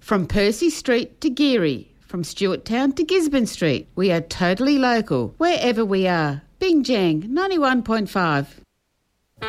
From Percy Street to Geary, from Stewart Town to Gisborne Street, we are totally local, wherever we are. Bing Jang, 91.5.